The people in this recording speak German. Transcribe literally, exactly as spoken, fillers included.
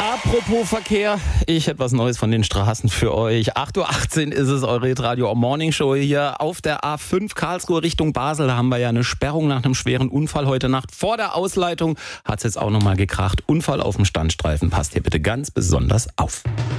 Apropos Verkehr, ich hätte was Neues von den Straßen für euch. acht Uhr achtzehn ist es, eure Radio Morning Show hier auf der A fünf Karlsruhe Richtung Basel. Da haben wir ja eine Sperrung nach einem schweren Unfall heute Nacht. Vor der Ausleitung hat es jetzt auch nochmal gekracht. Unfall auf dem Standstreifen. Passt hier bitte ganz besonders auf.